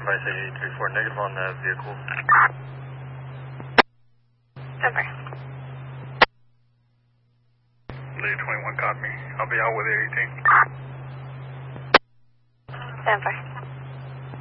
Advice 8834 negative on the vehicle. Denver. Lady 21 got me. I'll be out with 18. Denver.